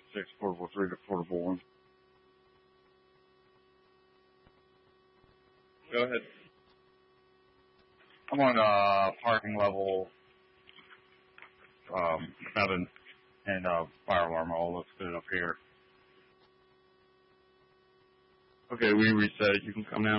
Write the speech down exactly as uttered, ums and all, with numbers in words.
six, portable three to portable one. Go ahead. I'm on uh, parking level um, seven, and uh, fire alarm all looks good up here. Okay, we reset. You can come now.